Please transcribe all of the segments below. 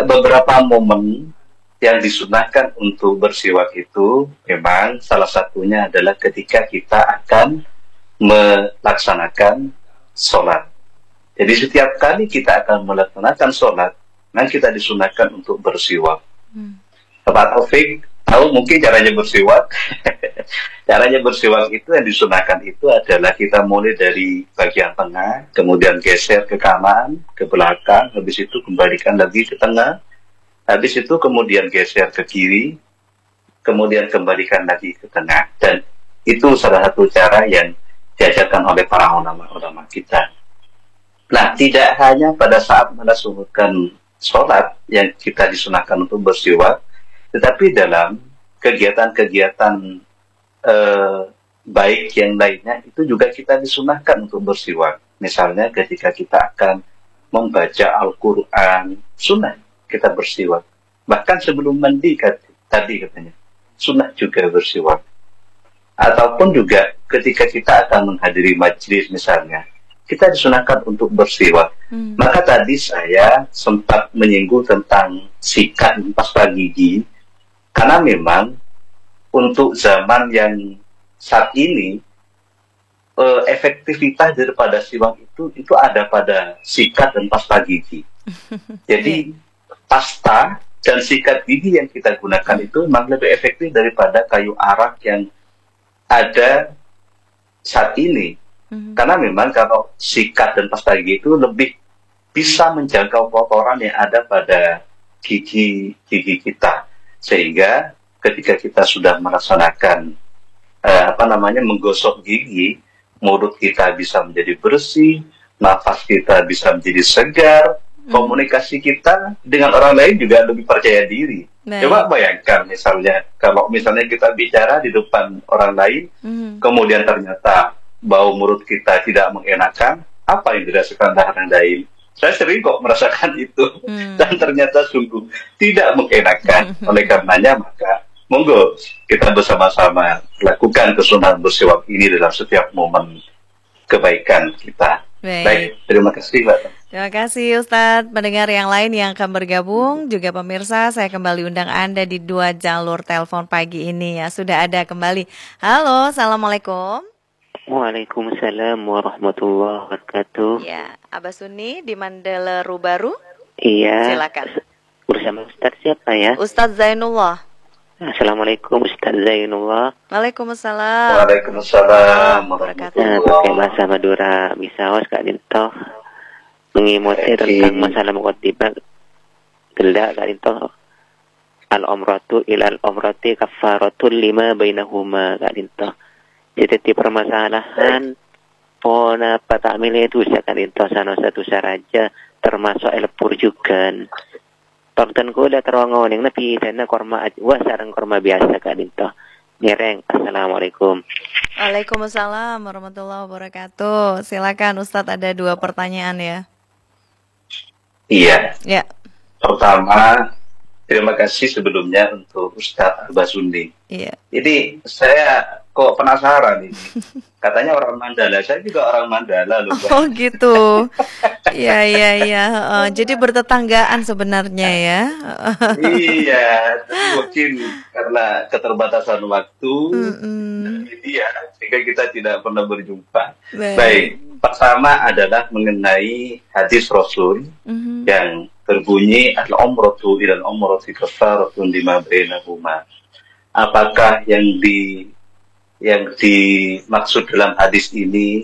beberapa momen yang disunahkan untuk bersiwak itu memang salah satunya adalah ketika kita akan melaksanakan sholat. Jadi setiap kali kita akan melaksanakan sholat, memang kita disunahkan untuk bersiwak. Pak Taufik tahu mungkin caranya bersiwak. Caranya bersiwak itu yang disunahkan itu adalah kita mulai dari bagian tengah, kemudian geser ke kanan, ke belakang, habis itu kembalikan lagi ke tengah, habis itu kemudian geser ke kiri, kemudian kembalikan lagi ke tengah. Dan itu salah satu cara yang diajarkan oleh para ulama-ulama kita. Nah, tidak hanya pada saat melaksanakan sholat yang kita disunahkan untuk bersiwak, tetapi dalam kegiatan-kegiatan baik yang lainnya itu juga kita disunahkan untuk bersiwak. Misalnya ketika kita akan membaca Al-Quran, sunnah kita bersiwak. Bahkan sebelum mandi tadi katanya, sunnah juga bersiwak. Ataupun juga ketika kita akan menghadiri majelis misalnya, kita disunahkan untuk bersiwak. Maka tadi saya sempat menyinggung tentang sikat pasta gigi, karena memang untuk zaman yang saat ini efektivitas daripada siwak itu ada pada sikat dan pasta gigi. Jadi pasta dan sikat gigi yang kita gunakan itu memang lebih efektif daripada kayu arak yang ada saat ini. Karena memang kalau sikat dan pasta gigi itu lebih bisa menjangkau kotoran yang ada pada gigi kita, sehingga ketika kita sudah melaksanakan menggosok gigi, mulut kita bisa menjadi bersih, nafas kita bisa menjadi segar, komunikasi kita dengan orang lain juga lebih percaya diri. Coba bayangkan misalnya kalau misalnya kita bicara di depan orang lain, kemudian ternyata bau mulut kita tidak mengenakan, apa yang dirasakan orang lain? Saya sering kok merasakan itu, dan ternyata sungguh tidak mengenakan. Oleh karenanya maka monggo kita bersama-sama lakukan kesunahan bersiwak ini dalam setiap momen kebaikan kita. Baik, terima kasih Mbak. Terima kasih Ustadz. Pendengar yang lain yang akan bergabung, juga pemirsa, saya kembali undang Anda di 2 jalur telepon pagi ini ya. Sudah ada kembali. Halo, Assalamualaikum. Waalaikumsalam warahmatullahi wabarakatuh. Ya, Abah Suni di Mandala Baru. Iya. Silakan. Bersama Ustadz siapa ya? Ustadz Zainullah. Assalamualaikum Ustadz Zainullah. Waalaikumsalam. Waalaikumsalam warahmatullahi pakai bahasa Madura misawas Kak Dinto mengimoti tentang masalah mukotibah gelak Kak Dinto. Al-umratu ilal umrati kafaratul lima bainahuma Kak Dinto. Jadi permasalahan pona patamile itu Kak Dinto sana satu saraja termasuk elpur juga. Torten ko da terowongan yang napi sana korma wa sarang korma biasa Kak Dinto. Nyereng. Assalamualaikum. Waalaikumsalam warahmatullahi wabarakatuh. Silakan Ustadz, ada 2 pertanyaan ya. Iya. Ya. Pertama, terima kasih sebelumnya untuk Ustadz Al-Basundi. Iya. Jadi saya kok penasaran ini. Katanya orang Mandala, saya juga orang Mandala loh. Oh gitu. Iya. Jadi bertetanggaan sebenarnya ya. Iya, tapi mungkin karena keterbatasan waktu dan media, sehingga kita tidak pernah berjumpa. Baik, pertama adalah mengenai hadis Rasul yang berbunyi al-umratu ilal umrati kafaratun lima bainahuma. Apakah yang dimaksud dalam hadis ini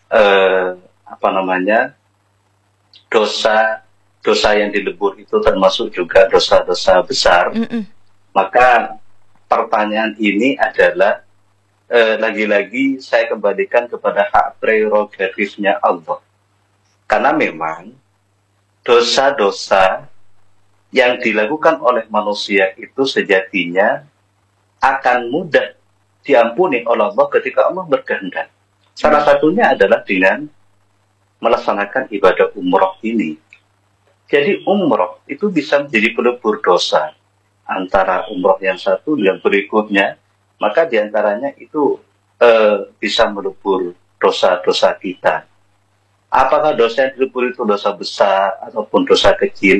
dosa yang dilebur itu termasuk juga dosa-dosa besar? Maka pertanyaan ini adalah lagi-lagi saya kembalikan kepada hak prerogatifnya Allah, karena memang dosa-dosa yang dilakukan oleh manusia itu sejatinya akan mudah diampuni oleh Allah ketika Allah berkehendak. Salah satunya adalah dengan melaksanakan ibadah umroh ini. Jadi umroh itu bisa menjadi pelebur dosa antara umroh yang satu dan berikutnya, maka diantaranya itu bisa melebur dosa-dosa kita. Apakah dosa yang dilebur itu dosa besar ataupun dosa kecil,